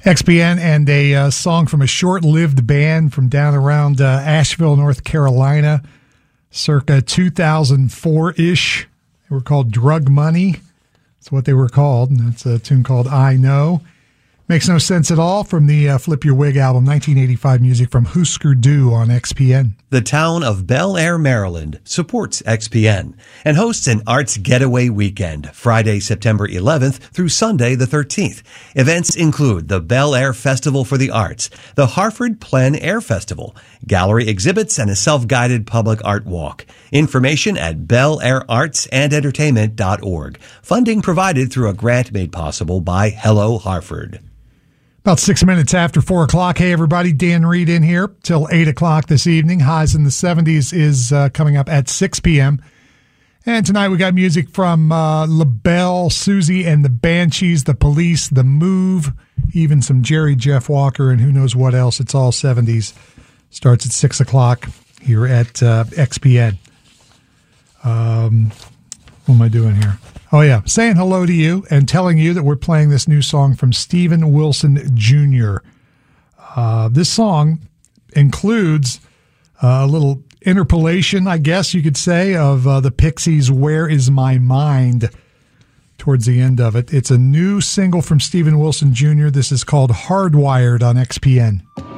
XPN and a song from a short-lived band from down around Asheville, North Carolina, circa 2004-ish. They were called Drug Money. That's what they were called, and that's a tune called I Know. Makes no sense at all from the Flip Your Wig album, 1985 music from Husker Du on XPN. The town of Bel Air, Maryland supports XPN and hosts an arts getaway weekend, Friday, September 11th through Sunday the 13th. Events include the Bel Air Festival for the Arts, the Harford Plein Air Festival, gallery exhibits, and a self-guided public art walk. Information at belairartsandentertainment.org. Funding provided through a grant made possible by Hello Harford. About 6 minutes after 4 o'clock. Hey, everybody. Dan Reed in here till 8 o'clock this evening. Highs in the 70s is coming up at 6 p.m. And tonight we got music from LaBelle, Susie and the Banshees, The Police, The Move, even some Jerry Jeff Walker, and who knows what else. It's all 70s. Starts at 6 o'clock here at XPN. What am I doing here? Oh, yeah. Saying hello to you and telling you that we're playing this new song from Steven Wilson Jr. This song includes a little interpolation, I guess you could say, of the Pixies' Where Is My Mind towards the end of it. It's a new single from Steven Wilson Jr. This is called Hardwired on XPN.